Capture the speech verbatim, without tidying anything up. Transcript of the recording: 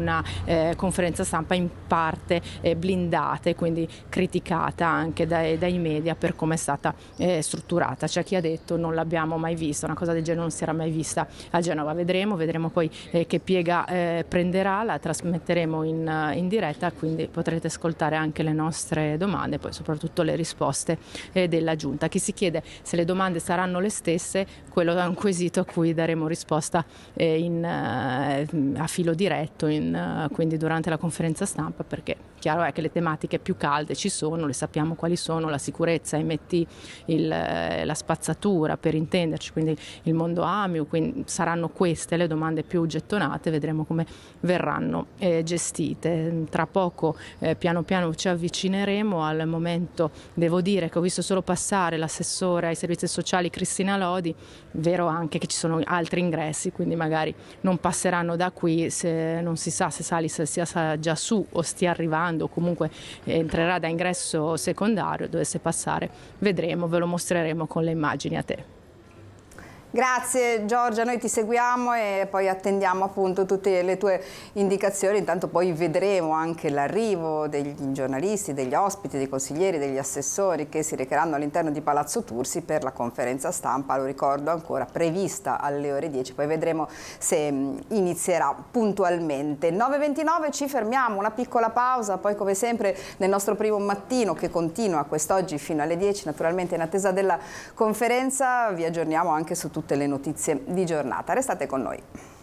una eh, conferenza stampa in parte eh, blindata e quindi criticata anche dai, dai media per come è stata eh, strutturata. C'è chi ha detto non l'abbiamo mai vista, una cosa del genere non si era mai vista a Genova. Vedremo, vedremo poi eh, che piega eh, prenderà, la trasmetteremo in, in diretta, quindi potrete ascoltare anche le nostre domande, poi soprattutto le risposte eh, della Giunta. Chi si chiede se le domande saranno le stesse, quello è un quesito a cui daremo risposta eh, in, eh, a filo diretto, in, uh, quindi durante la conferenza stampa, perché chiaro è che le tematiche più calde ci sono, le sappiamo quali sono: la sicurezza, M T, il, eh, la spazzatura per intenderci, quindi il mondo A M I U, quindi saranno queste le domande più gettonate, vedremo come verranno eh, gestite. Tra poco eh, piano piano ci avvicineremo. Al momento devo dire che ho visto solo passare l'assessore ai servizi sociali Cristina Lodi, vero anche che ci sono altri ingressi, quindi magari non passeranno da qui, se non si sa se Salis sia già su o stia arrivando, o comunque entrerà da ingresso secondario. Dovesse passare vedremo, ve lo mostreremo con le immagini a te. Grazie Giorgia, noi ti seguiamo e poi attendiamo appunto tutte le tue indicazioni. Intanto poi vedremo anche l'arrivo degli giornalisti, degli ospiti, dei consiglieri, degli assessori che si recheranno all'interno di Palazzo Tursi per la conferenza stampa, lo ricordo ancora, prevista alle ore dieci, poi vedremo se inizierà puntualmente. nove e ventinove, ci fermiamo, una piccola pausa, poi come sempre nel nostro primo mattino che continua quest'oggi fino alle dieci, naturalmente in attesa della conferenza vi aggiorniamo anche su tutte le notizie di giornata. Restate con noi.